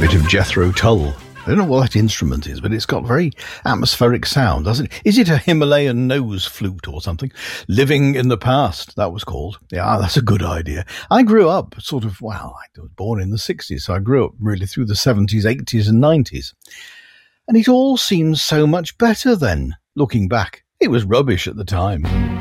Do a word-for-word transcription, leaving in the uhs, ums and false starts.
bit of Jethro Tull. I don't know what that instrument is, but it's got very atmospheric sound, doesn't it? Is it a Himalayan nose flute or something? Living in the Past, that was called. Yeah, that's a good idea. I grew up sort of, well, I was born in the sixties, so I grew up really through the seventies, eighties and nineties. And it all seems so much better then, looking back. It was rubbish at the time.